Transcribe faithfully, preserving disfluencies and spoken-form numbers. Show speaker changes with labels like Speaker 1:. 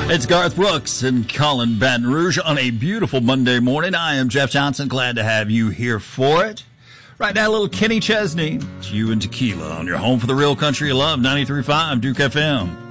Speaker 1: It's Garth Brooks and Colin Baton Rouge on a beautiful Monday morning. I am Jeff Johnson. Glad to have you here for it. Right now, a little Kenny Chesney. It's You and Tequila on your home for the real country you love, ninety-three point five Duke F M.